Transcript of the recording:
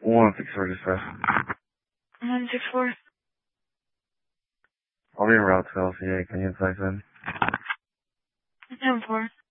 164 dispatch. 164. I'll be en route to LCA. Can you advise then? 10-4.